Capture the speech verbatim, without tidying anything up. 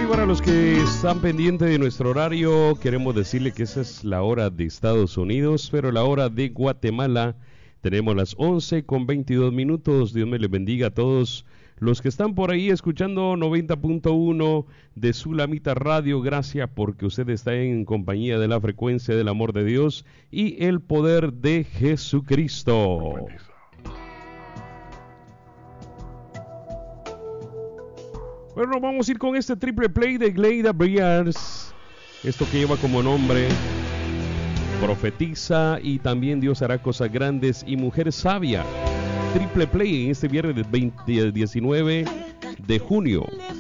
para los que están pendientes de nuestro horario, queremos decirle que esa es la hora de Estados Unidos, pero la hora de Guatemala tenemos las once con veintidós minutos. Dios me les bendiga a todos los que están por ahí escuchando noventa punto uno de Sulamita Radio. Gracias porque usted está en compañía de la frecuencia del amor de Dios y el poder de Jesucristo. Bueno, vamos a ir con este triple play de Gleida Briars. Esto que lleva como nombre Profetiza y también Dios hará cosas grandes y Mujer Sabia. Triple play en este viernes del diecinueve de junio.